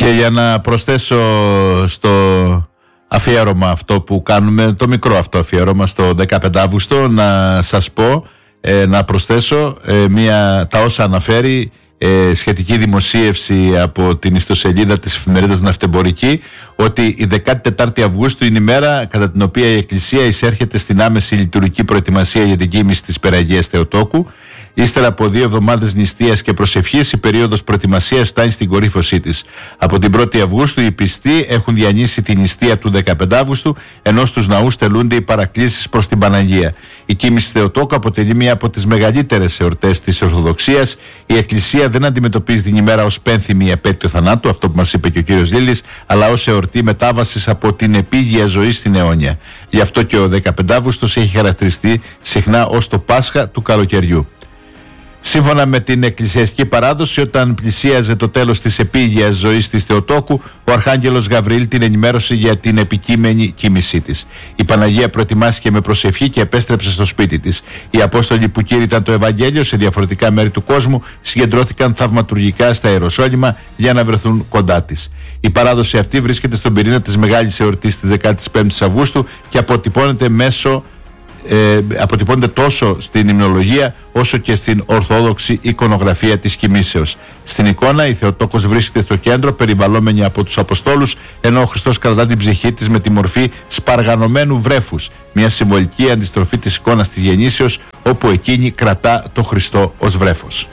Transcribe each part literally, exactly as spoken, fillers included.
Και για να προσθέσω στο αφιέρωμα αυτό που κάνουμε, το μικρό αυτό αφιέρωμα στο δεκαπέντε Αυγούστου, να σας πω, ε, να προσθέσω ε, μια, τα όσα αναφέρει ε, σχετική δημοσίευση από την ιστοσελίδα της εφημερίδας Ναυτεμπορική, ότι η δεκατετάρτη Αυγούστου είναι η μέρα κατά την οποία η Εκκλησία εισέρχεται στην άμεση λειτουργική προετοιμασία για την κοίμηση της Περαγίας Θεοτόκου. Ύστερα από δύο εβδομάδες νηστείας και προσευχής, η περίοδος προετοιμασίας φτάνει στην κορύφωσή της. Από την πρώτη Αυγούστου οι πιστοί έχουν διανύσει την νηστεία του δεκαπέντε Αυγούστου, ενώ στους ναούς τελούνται οι παρακλήσεις προς την Παναγία. Η κοίμηση Θεοτόκου αποτελεί μία από τις μεγαλύτερες εορτές της Ορθοδοξίας. Η Εκκλησία δεν αντιμετωπίζει την ημέρα ως πένθυμη επέτειο θανάτου, αυτό που μας είπε και ο κύριος Λίλης, αλλά ως εορτή μετάβασης από την επίγεια ζωή στην αιώνια. Γι' αυτό και ο δεκαπέντε Αυγούστος έχει χαρακτηριστεί συχνά ως το Πάσχα του καλοκαιριού. Σύμφωνα με την εκκλησιαστική παράδοση, όταν πλησίαζε το τέλος της επίγειας ζωής της Θεοτόκου, ο Αρχάγγελος Γαβριήλ την ενημέρωσε για την επικείμενη κοίμησή της. Η Παναγία προετοιμάστηκε με προσευχή και επέστρεψε στο σπίτι της. Οι Απόστολοι που κήρυταν το Ευαγγέλιο σε διαφορετικά μέρη του κόσμου συγκεντρώθηκαν θαυματουργικά στα Ιεροσόλυμα για να βρεθούν κοντά της. Η παράδοση αυτή βρίσκεται στον πυρήνα της μεγάλης εορτής της δεκαπέμπτης Αυγούστου και αποτυπώνεται μέσω Ε, αποτυπώνεται τόσο στην υμνολογία όσο και στην ορθόδοξη εικονογραφία της κοιμήσεως. Στην εικόνα η Θεοτόκος βρίσκεται στο κέντρο, περιβαλλόμενη από τους Αποστόλους, ενώ ο Χριστός κρατά την ψυχή της με τη μορφή σπαργανωμένου βρέφους, μια συμβολική αντιστροφή της εικόνας της γεννήσεως, όπου εκείνη κρατά το Χριστό ως βρέφος.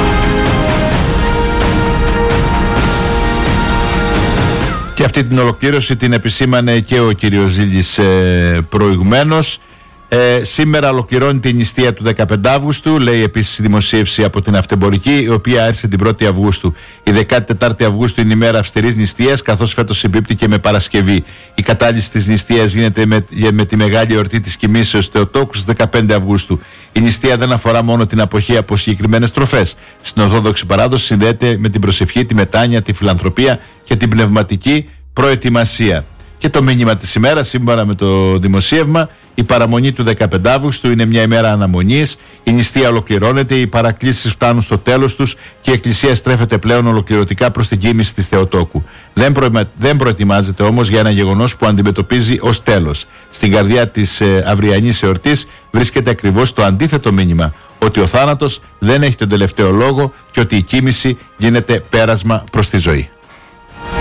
Και αυτή την ολοκλήρωση την επισήμανε και ο κύριος Ζήλης ε, προηγουμένως. Ε, σήμερα ολοκληρώνει την νηστεία του δεκαπέντε Αυγούστου, λέει επίσης η δημοσίευση από την Ναυτεμπορική, η οποία άρχισε την πρώτη Αυγούστου. Η δεκατετάρτη Αυγούστου είναι η μέρα αυστηρής νηστείας, καθώς φέτος συμπίπτει και με Παρασκευή. Η κατάλυση της νηστείας γίνεται με, με τη μεγάλη εορτή της κοιμήσεως Θεοτόκου στις δεκαπέντε Αυγούστου. Η νηστεία δεν αφορά μόνο την αποχή από συγκεκριμένες τροφές. Στην Ορθόδοξη παράδοση συνδέεται με την προσευχή, τη μετάνοια, τη φιλανθρωπία και την πνευματική προετοιμασία. Και το μήνυμα της ημέρας, σύμφωνα με το δημοσίευμα, η παραμονή του δεκαπέντε Αυγούστου είναι μια ημέρα αναμονής. Η νηστεία ολοκληρώνεται, οι παρακλήσεις φτάνουν στο τέλος τους και η Εκκλησία στρέφεται πλέον ολοκληρωτικά προς την κοίμηση της Θεοτόκου. Δεν, προ... δεν προετοιμάζεται όμως για ένα γεγονός που αντιμετωπίζει ως τέλος. Στην καρδιά της ε, αυριανής εορτής βρίσκεται ακριβώς το αντίθετο μήνυμα, ότι ο θάνατος δεν έχει τον τελευταίο λόγο και ότι η κοίμηση γίνεται πέρασμα προς τη ζωή.